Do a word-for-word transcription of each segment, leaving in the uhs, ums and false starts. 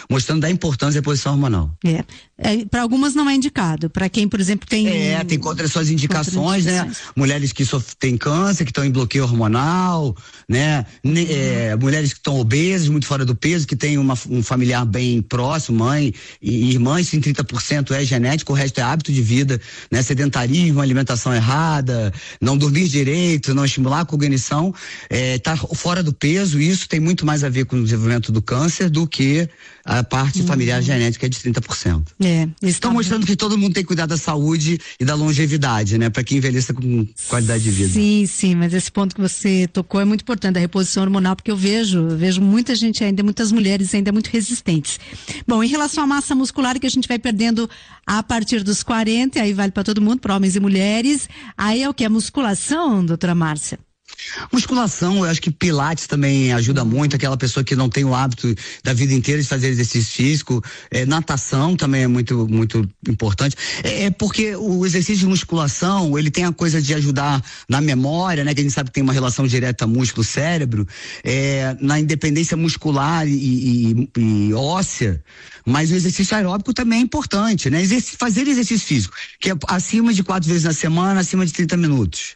mostrando da importância da reposição hormonal. É. é para algumas não é indicado. Para quem, por exemplo, tem. É, tem contra as suas indicações, né? Mulheres que têm câncer, que estão em bloqueio hormonal, né? Uhum. É, mulheres que estão obesas, muito fora do peso, que tem uma, um familiar bem próximo, mãe e irmãs, em trinta por cento é genético, o resto é hábito de vida, né? Sedentarismo, alimentação errada, não dormir direito, não estimular a cognição, é, tá fora do peso. Isso tem muito mais a ver com o desenvolvimento do câncer do que a parte uhum. familiar genética é de trinta por cento. É, estão mostrando que todo mundo tem que cuidar da saúde e da longevidade, né? Para que envelheça com qualidade de vida. Sim, sim, mas esse ponto que você tocou é muito importante, a reposição hormonal, porque eu vejo, eu vejo muita gente ainda, muitas mulheres ainda muito resistentes. Bom, em relação à massa muscular que a gente vai perdendo a partir dos quarenta, aí vale para todo mundo, para homens e mulheres, aí é o que? A musculação, doutora Márcia? Musculação, eu acho que pilates também ajuda muito, aquela pessoa que não tem o hábito da vida inteira de fazer exercício físico, é, natação também é muito, muito importante, é, é porque o exercício de musculação, ele tem a coisa de ajudar na memória, né, que a gente sabe que tem uma relação direta músculo-cérebro, é, na independência muscular e, e, e óssea, mas o exercício aeróbico também é importante, né, Exerc- fazer exercício físico, que é acima de quatro vezes na semana, acima de trinta minutos.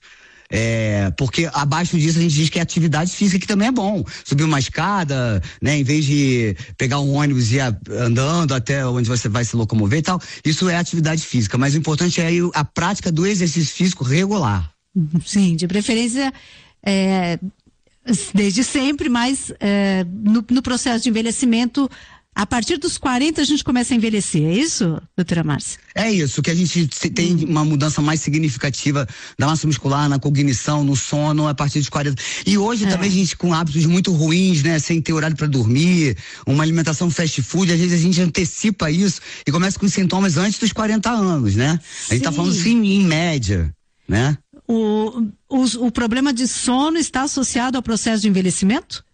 É, porque abaixo disso a gente diz que é atividade física, que também é bom. Subir uma escada, né? Em vez de pegar um ônibus e ir andando até onde você vai se locomover e tal, isso é atividade física. Mas o importante é a prática do exercício físico regular. Sim, de preferência é, desde sempre, mas é, no, no processo de envelhecimento, a partir dos quarenta a gente começa a envelhecer, é isso, doutora Márcia? É isso, que a gente tem uma mudança mais significativa da massa muscular, na cognição, no sono, a partir dos quarenta. E hoje é. também a gente com hábitos muito ruins, né? Sem ter horário para dormir, uma alimentação fast food, às vezes a gente antecipa isso e começa com sintomas antes dos quarenta anos, né? A gente tá falando assim em média, né? O, o, o problema de sono está associado ao processo de envelhecimento?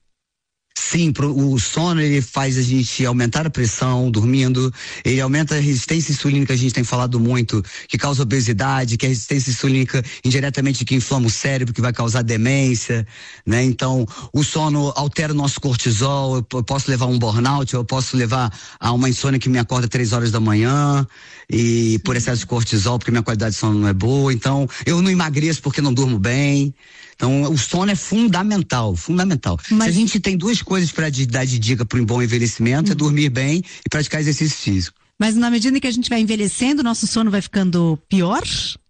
Sim, pro, o sono ele faz a gente aumentar a pressão dormindo, ele aumenta a resistência insulínica, que a gente tem falado muito, que causa obesidade, que é a resistência insulínica indiretamente que inflama o cérebro, que vai causar demência, né? Então, o sono altera o nosso cortisol, eu, eu posso levar um burnout, eu posso levar a uma insônia que me acorda três horas da manhã, e por excesso de cortisol, porque minha qualidade de sono não é boa, então eu não emagreço porque não durmo bem. Então, o sono é fundamental, fundamental. Mas... Se a gente tem duas coisas para dar de dica para um bom envelhecimento, hum. é dormir bem e praticar exercício físico. Mas na medida em que a gente vai envelhecendo, nosso sono vai ficando pior?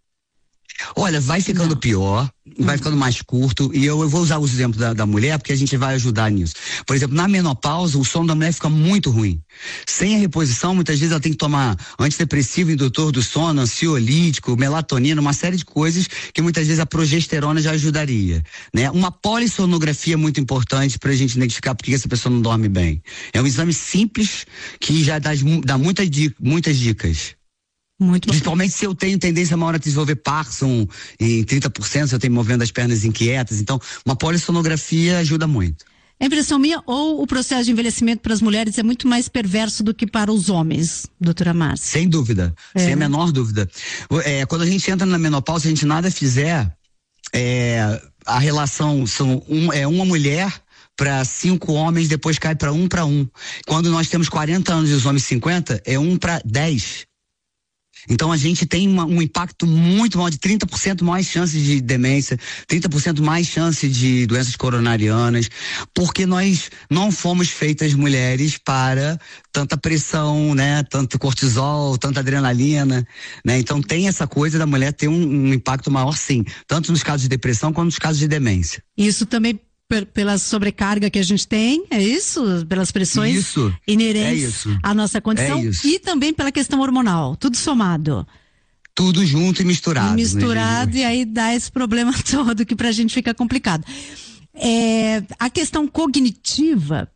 Olha, vai ficando não. pior, vai ficando mais curto, e eu, eu vou usar o exemplo da, da mulher, porque a gente vai ajudar nisso. Por exemplo, na menopausa, o sono da mulher fica muito ruim. Sem a reposição, muitas vezes ela tem que tomar antidepressivo, indutor do sono, ansiolítico, melatonina, uma série de coisas que muitas vezes a progesterona já ajudaria, né? Uma polissonografia é muito importante pra gente identificar por que essa pessoa não dorme bem. É um exame simples que já dá, dá muita, muitas dicas. Muito Principalmente se eu tenho tendência maior a desenvolver Parkinson em trinta por cento, se eu tenho movendo as pernas inquietas. Então, uma polissonografia ajuda muito. É impressão minha, ou o processo de envelhecimento para as mulheres é muito mais perverso do que para os homens, doutora Márcia? Sem dúvida, é. sem a menor dúvida. É, quando a gente entra na menopausa, se a gente nada fizer, é, a relação são um, é uma mulher para cinco homens, depois cai para um para um. Quando nós temos quarenta anos e os homens cinquenta, é um para dez. Então a gente tem uma, um impacto muito maior, de trinta por cento mais chance de demência, trinta por cento mais chance de doenças coronarianas, porque nós não fomos feitas mulheres para tanta pressão, né? Tanto cortisol, tanta adrenalina, né? Então tem essa coisa da mulher ter um, um impacto maior, sim, tanto nos casos de depressão quanto nos casos de demência. Isso também pela sobrecarga que a gente tem, é isso? Pelas pressões isso, inerentes é isso, à nossa condição, é e também pela questão hormonal, tudo somado. Tudo junto e misturado. E misturado, né? E aí dá esse problema todo que pra gente fica complicado. É, a questão cognitiva,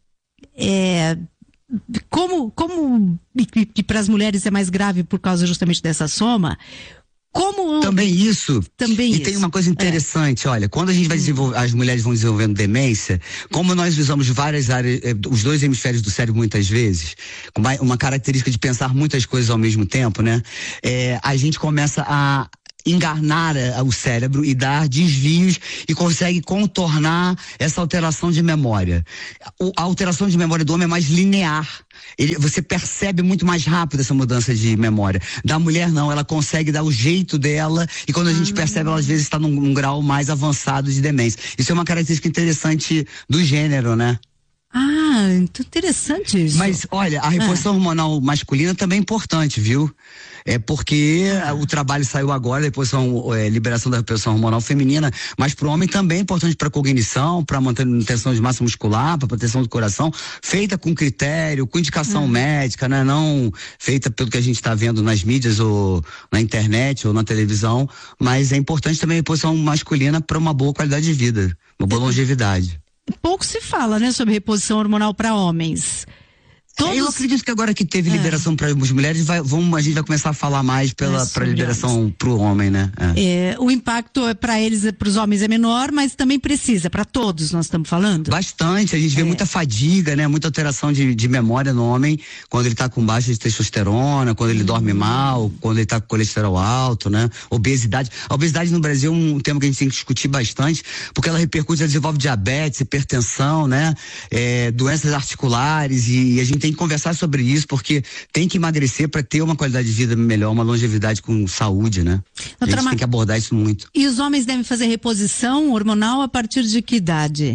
é, como, como que para as mulheres é mais grave por causa justamente dessa soma, como também isso também e isso. Tem uma coisa interessante, é. olha, quando a gente vai desenvolver, as mulheres vão desenvolvendo demência, como nós usamos várias áreas, eh, os dois hemisférios do cérebro muitas vezes, com uma, uma característica de pensar muitas coisas ao mesmo tempo, né? É, a gente começa a enganar o cérebro e dar desvios e consegue contornar essa alteração de memória. O, a alteração de memória do homem é mais linear. Ele, você percebe muito mais rápido essa mudança de memória. Da mulher não, ela consegue dar o jeito dela e quando a gente percebe, ela às vezes está num, num grau mais avançado de demência. Isso é uma característica interessante do gênero, né? Ah, interessante isso. Mas, olha, a reposição ah. hormonal masculina também é importante, viu? É porque ah. o trabalho saiu agora, a reposição, é, liberação da reposição hormonal feminina, mas para o homem também é importante para cognição, para manutenção de massa muscular, para proteção do coração, feita com critério, com indicação ah. médica, né? Não feita pelo que a gente está vendo nas mídias ou na internet ou na televisão, mas é importante também a reposição masculina para uma boa qualidade de vida, uma boa longevidade. Pouco se fala, né, sobre reposição hormonal para homens. Todos... Eu acredito que agora que teve liberação é. para as mulheres, vai, vamos, a gente vai começar a falar mais pela para liberação para o homem, né? É. É, o impacto é para eles, para os homens é menor, mas também precisa, para todos nós estamos falando? Bastante, a gente vê é. muita fadiga, né? Muita alteração de, de memória no homem, quando ele está com baixa de testosterona, quando ele hum. dorme mal, quando ele está com colesterol alto, né? Obesidade. A obesidade no Brasil é um tema que a gente tem que discutir bastante, porque ela repercute, ela desenvolve diabetes, hipertensão, né? É, doenças articulares e, e a gente tem que conversar sobre isso, porque tem que emagrecer para ter uma qualidade de vida melhor, uma longevidade com saúde, né? Doutora, a gente tem que abordar isso muito. E os homens devem fazer reposição hormonal a partir de que idade?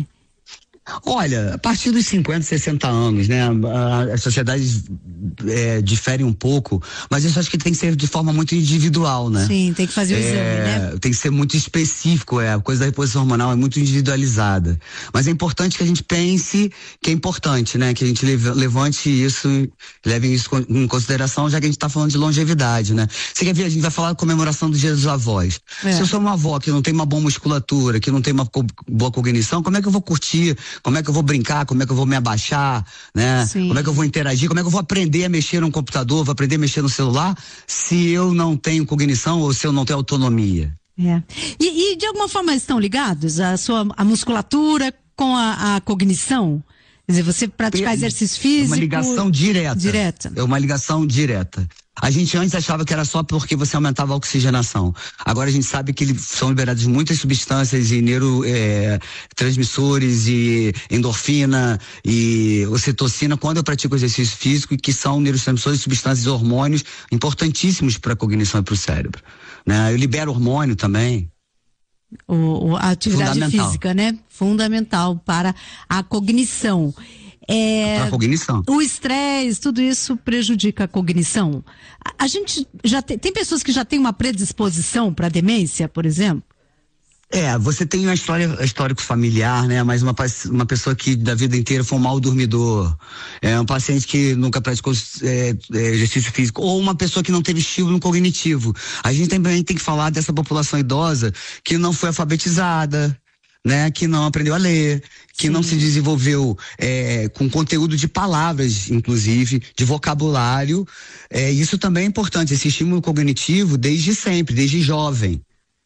Olha, a partir dos cinquenta, sessenta anos, né? As sociedades é, diferem um pouco, mas eu acho que tem que ser de forma muito individual, né? Sim, tem que fazer o é, exame, né? Tem que ser muito específico, é. A coisa da reposição hormonal é muito individualizada. Mas é importante que a gente pense que é importante, né? Que a gente levante isso, leve isso em consideração, já que a gente está falando de longevidade, né? Você quer ver, a gente vai falar da comemoração do Dia dos Avós. É. Se eu sou uma avó que não tem uma boa musculatura, que não tem uma co- boa cognição, como é que eu vou curtir? Como é que eu vou brincar, como é que eu vou me abaixar, né? Sim. Como é que eu vou interagir, como é que eu vou aprender a mexer no computador, vou aprender a mexer no celular, se eu não tenho cognição ou se eu não tenho autonomia. É. E, e de alguma forma estão ligados a sua a musculatura com a, a cognição? Quer dizer, você praticar exercício físico... É uma ligação direta. Direta. É uma ligação direta. A gente antes achava que era só porque você aumentava a oxigenação. Agora a gente sabe que são liberadas muitas substâncias e neurotransmissores é, e endorfina e ocitocina quando eu pratico exercício físico, e que são neurotransmissores, substâncias, hormônios importantíssimos para a cognição e para o cérebro. Né? Eu libero hormônio também. O, a atividade física, né? Fundamental para a cognição. É, para a cognição. O estresse, tudo isso prejudica a cognição. A, a gente já tem, tem pessoas que já têm uma predisposição para demência, por exemplo? É, você tem uma história, histórico familiar, né? Mas uma, uma pessoa que da vida inteira foi um mal dormidor, é um paciente que nunca praticou é, é, exercício físico, ou uma pessoa que não teve estímulo cognitivo. A gente também tem que falar dessa população idosa que não foi alfabetizada, né? Que não aprendeu a ler, que Sim. não se desenvolveu é, com conteúdo de palavras, inclusive, de vocabulário. É, isso também é importante, esse estímulo cognitivo desde sempre, desde jovem.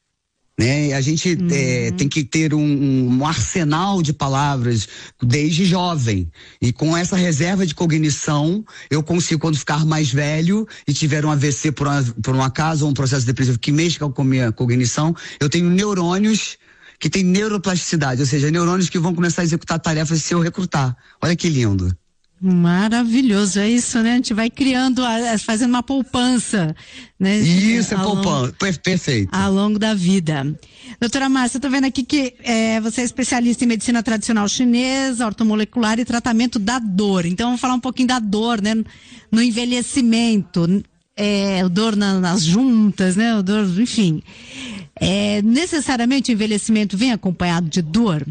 Né? A gente uhum. é, tem que ter um, um arsenal de palavras desde jovem, e com essa reserva de cognição eu consigo, quando ficar mais velho e tiver um A V C por, uma, por um acaso ou um processo depressivo que mexa com a minha cognição, eu tenho neurônios que têm neuroplasticidade, ou seja, neurônios que vão começar a executar tarefas se eu recrutar. Olha que lindo. Maravilhoso, é isso, né? A gente vai criando, fazendo uma poupança, né? Isso, é poupança, perfeito. Ao longo da vida. Doutora Márcia, eu tô vendo aqui que é, você é especialista em medicina tradicional chinesa, ortomolecular e tratamento da dor. Então, vamos falar um pouquinho da dor, né? No envelhecimento, é, o dor na, nas juntas, né? O dor, enfim. É, necessariamente o envelhecimento vem acompanhado de dor?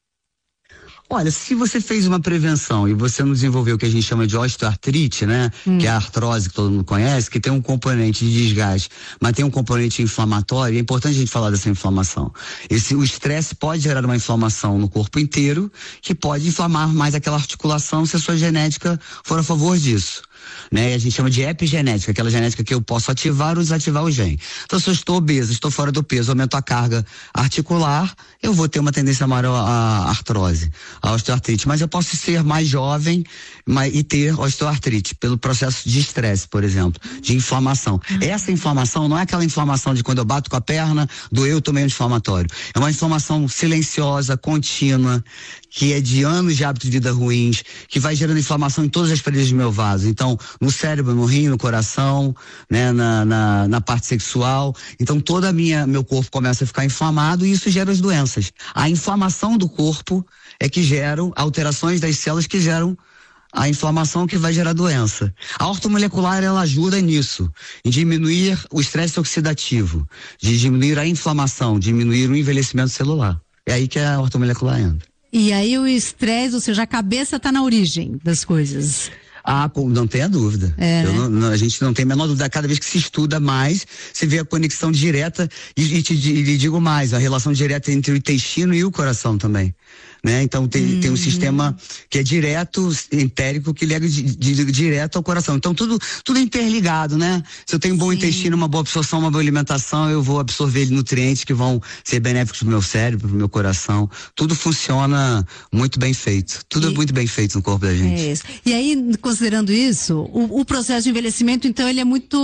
Olha, se você fez uma prevenção e você não desenvolveu o que a gente chama de osteoartrite, né? Hum. Que é a artrose que todo mundo conhece, que tem um componente de desgaste, mas tem um componente inflamatório, é importante a gente falar dessa inflamação. Esse, o estresse pode gerar uma inflamação no corpo inteiro, que pode inflamar mais aquela articulação se a sua genética for a favor disso. né? E a gente chama de epigenética, aquela genética que eu posso ativar ou desativar o gene. Então, se eu estou obeso, estou fora do peso, aumento a carga articular, eu vou ter uma tendência maior à artrose, à osteoartrite. Mas eu posso ser mais jovem mas, e ter osteoartrite, pelo processo de estresse, por exemplo, de inflamação. Essa inflamação não é aquela inflamação de quando eu bato com a perna, doeu, tomei um inflamatório. É uma inflamação silenciosa, contínua, que é de anos de hábitos de vida ruins, que vai gerando inflamação em todas as paredes do meu vaso. Então, no cérebro, no rim, no coração, né, na, na, na parte sexual. Então, toda a minha, meu corpo começa a ficar inflamado e isso gera as doenças. A inflamação do corpo é que geram alterações das células que geram a inflamação que vai gerar doença. A ortomolecular, ela ajuda nisso, em diminuir o estresse oxidativo, de diminuir a inflamação, diminuir o envelhecimento celular. É aí que a ortomolecular entra. E aí o estresse, ou seja, a cabeça está na origem das coisas. Ah, não tenha dúvida. É, Eu não, não, a gente não tem a menor dúvida. Cada vez que se estuda mais, você vê a conexão direta e, e te e lhe digo mais, a relação direta entre o intestino e o coração também. Né? Então tem, uhum. tem um sistema que é direto, entérico, que liga de, de, direto ao coração. Então tudo, tudo interligado, né? Se eu tenho um bom Sim. intestino, uma boa absorção, uma boa alimentação, eu vou absorver nutrientes que vão ser benéficos pro meu cérebro, pro meu coração. Tudo funciona muito bem feito. Tudo e, é muito bem feito no corpo da gente. É isso. E aí, considerando isso, o, o processo de envelhecimento, então, ele é muito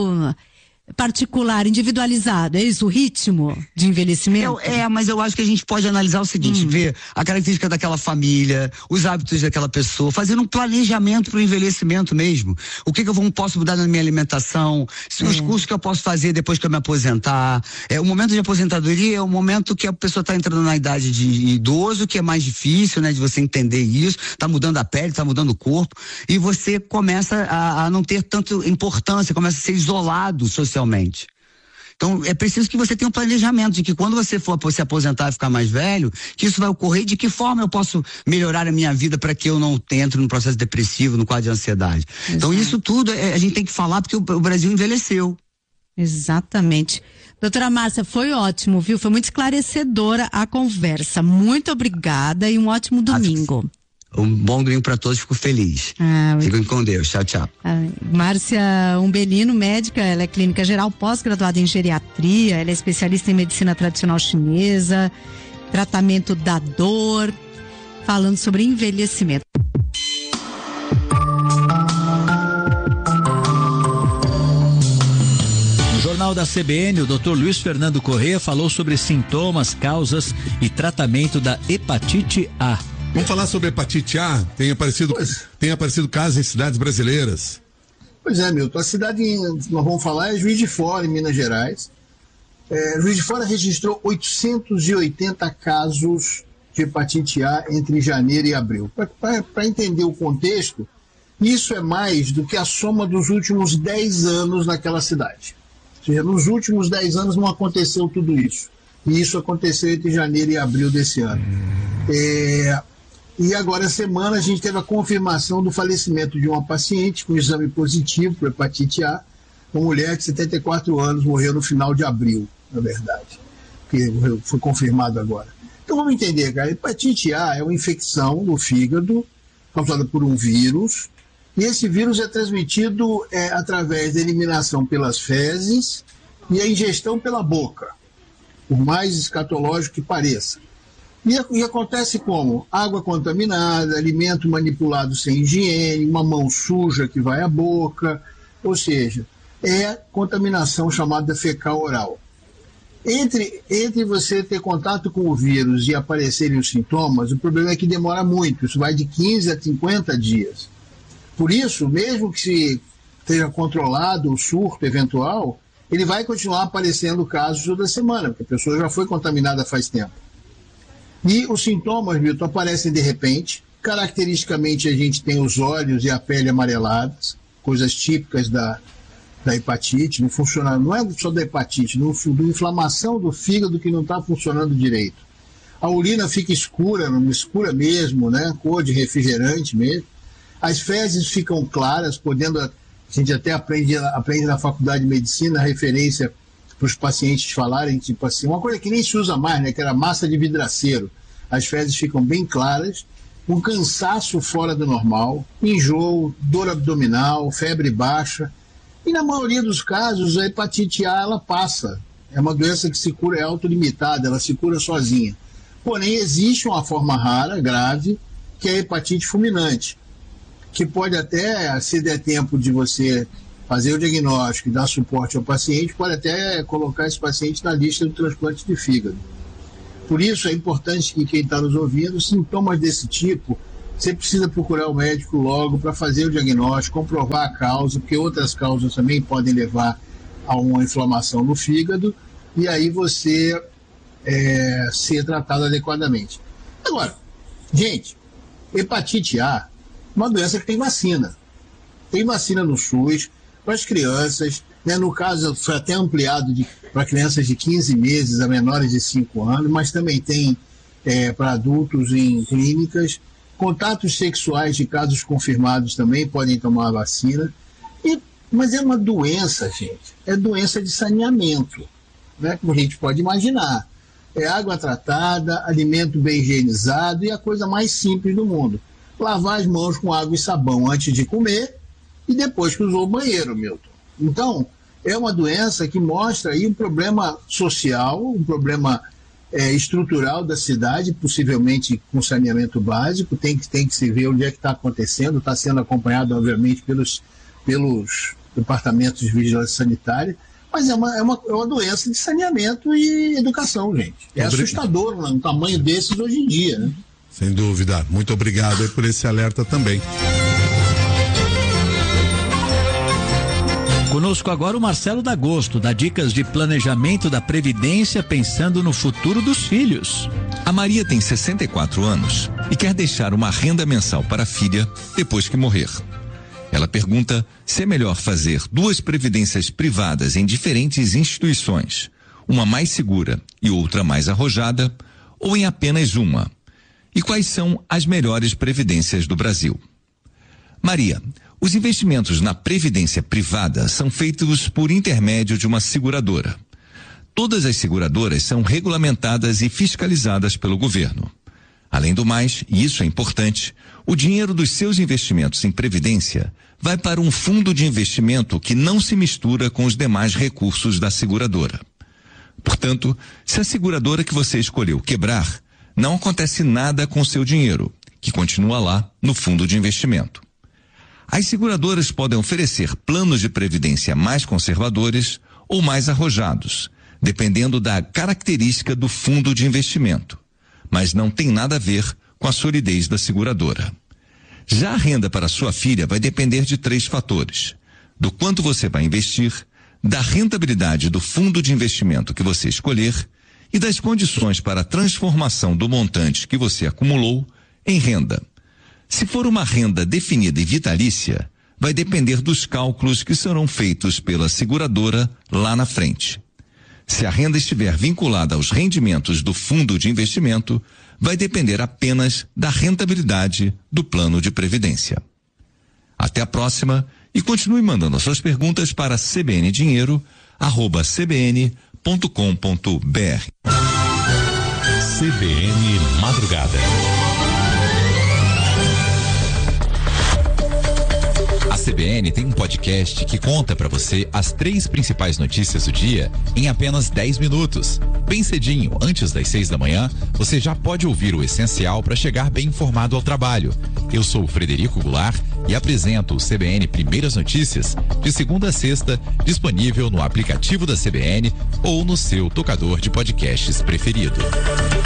particular, individualizado, é isso? O ritmo de envelhecimento? É, é, mas eu acho que a gente pode analisar o seguinte, hum. ver a característica daquela família, os hábitos daquela pessoa, fazer um planejamento para o envelhecimento mesmo. O que que eu vou, posso mudar na minha alimentação, é. os cursos que eu posso fazer depois que eu me aposentar. É, o momento de aposentadoria é o momento que a pessoa está entrando na idade de idoso, que é mais difícil, né, de você entender isso, tá mudando a pele, tá mudando o corpo, e você começa a, a não ter tanta importância, começa a ser isolado socialmente. Socialmente. Então, é preciso que você tenha um planejamento de que quando você for se aposentar e ficar mais velho, que isso vai ocorrer, de que forma eu posso melhorar a minha vida para que eu não entre no processo depressivo, no quadro de ansiedade. Exato. Então, isso tudo é, a gente tem que falar porque o, o Brasil envelheceu. Exatamente. Doutora Márcia, foi ótimo, viu? Foi muito esclarecedora a conversa. Muito obrigada e um ótimo domingo. Um bom domingo para todos, fico feliz. Ah, Fiquem com Deus, tchau, tchau. Ah, Márcia Umbelino, médica, ela é clínica geral, pós-graduada em geriatria, ela é especialista em medicina tradicional chinesa, tratamento da dor, falando sobre envelhecimento. No Jornal da C B N, o doutor Luiz Fernando Corrêa falou sobre sintomas, causas e tratamento da hepatite A. Vamos falar sobre hepatite A? Tem aparecido, tem aparecido casos em cidades brasileiras. Pois é, Milton. A cidade que nós vamos falar é Juiz de Fora, em Minas Gerais. É, Juiz de Fora registrou oitocentos e oitenta casos de hepatite A entre janeiro e abril. Para entender o contexto, isso é mais do que a soma dos últimos dez anos naquela cidade. Ou seja, nos últimos dez anos não aconteceu tudo isso. E isso aconteceu entre janeiro e abril desse ano. É... E agora, essa semana, a gente teve a confirmação do falecimento de uma paciente com exame positivo para hepatite A, uma mulher de setenta e quatro anos, morreu no final de abril, na verdade, que foi confirmado agora. Então vamos entender, cara, hepatite A é uma infecção do fígado causada por um vírus, e esse vírus é transmitido é, através da eliminação pelas fezes e a ingestão pela boca, por mais escatológico que pareça. E, e acontece como? Água contaminada, alimento manipulado sem higiene, uma mão suja que vai à boca, ou seja, é contaminação chamada fecal oral. Entre, entre você ter contato com o vírus e aparecerem os sintomas, o problema é que demora muito, isso vai de quinze a cinquenta dias. Por isso, mesmo que se esteja controlado o surto eventual, ele vai continuar aparecendo casos toda semana, porque a pessoa já foi contaminada faz tempo. E os sintomas, Milton, aparecem de repente. Caracteristicamente, a gente tem os olhos e a pele amareladas, coisas típicas da, da hepatite. Não funciona, não é só da hepatite, não, da inflamação do fígado que não está funcionando direito. A urina fica escura, escura mesmo, né? Cor de refrigerante mesmo. As fezes ficam claras, podendo, a gente até aprende, aprende na faculdade de medicina a referência para os pacientes falarem, tipo assim, uma coisa que nem se usa mais, né, que era massa de vidraceiro. As fezes ficam bem claras um cansaço fora do normal, enjoo, dor abdominal, febre baixa. E na maioria dos casos, a hepatite A ela passa. É uma doença que se cura, é autolimitada, ela se cura sozinha. Porém, existe uma forma rara, grave, que é a hepatite fulminante, que pode até, se der tempo de você fazer o diagnóstico e dar suporte ao paciente, pode até colocar esse paciente na lista do transplante de fígado. Por isso, é importante que quem está nos ouvindo, sintomas desse tipo, você precisa procurar o médico logo para fazer o diagnóstico, comprovar a causa, porque outras causas também podem levar a uma inflamação no fígado, e aí você é, ser tratado adequadamente. Agora, gente, hepatite A é uma doença que tem vacina. Tem vacina no SUS, para as crianças, né? No caso foi até ampliado para crianças de quinze meses a menores de cinco anos, mas também tem é, para adultos em clínicas. Contatos sexuais de casos confirmados também podem tomar a vacina. E, mas é uma doença, gente, é doença de saneamento, né? Como a gente pode imaginar. É água tratada, alimento bem higienizado e a coisa mais simples do mundo. Lavar as mãos com água e sabão antes de comer e depois que usou o banheiro, Milton. Então, é uma doença que mostra aí um problema social, um problema é, estrutural da cidade, possivelmente com saneamento básico, tem que, tem que se ver onde é que está acontecendo, está sendo acompanhado, obviamente, pelos, pelos departamentos de vigilância sanitária, mas é uma, é, uma, é uma doença de saneamento e educação, gente. É Obrig... assustador um tamanho desses hoje em dia, né? Sem dúvida. Muito obrigado aí por esse alerta também. Conosco agora o Marcelo D'Agosto, dá dicas de planejamento da Previdência pensando no futuro dos filhos. A Maria tem sessenta e quatro anos e quer deixar uma renda mensal para a filha depois que morrer. Ela pergunta se é melhor fazer duas previdências privadas em diferentes instituições, uma mais segura e outra mais arrojada, ou em apenas uma. E quais são as melhores previdências do Brasil? Maria, os investimentos na previdência privada são feitos por intermédio de uma seguradora. Todas as seguradoras são regulamentadas e fiscalizadas pelo governo. Além do mais, e isso é importante, o dinheiro dos seus investimentos em previdência vai para um fundo de investimento que não se mistura com os demais recursos da seguradora. Portanto, se a seguradora que você escolheu quebrar, não acontece nada com seu dinheiro, que continua lá no fundo de investimento. As seguradoras podem oferecer planos de previdência mais conservadores ou mais arrojados, dependendo da característica do fundo de investimento, mas não tem nada a ver com a solidez da seguradora. Já a renda para sua filha vai depender de três fatores: do quanto você vai investir, da rentabilidade do fundo de investimento que você escolher e das condições para a transformação do montante que você acumulou em renda. Se for uma renda definida e vitalícia, vai depender dos cálculos que serão feitos pela seguradora lá na frente. Se a renda estiver vinculada aos rendimentos do fundo de investimento, vai depender apenas da rentabilidade do plano de previdência. Até a próxima e continue mandando as suas perguntas para c b n dinheiro arroba c b n ponto com ponto b r. C B N Madrugada. A C B N tem um podcast que conta para você as três principais notícias do dia em apenas dez minutos. Bem cedinho, antes das seis da manhã, você já pode ouvir o essencial para chegar bem informado ao trabalho. Eu sou o Frederico Goulart e apresento o C B N Primeiras Notícias de segunda a sexta, disponível no aplicativo da C B N ou no seu tocador de podcasts preferido.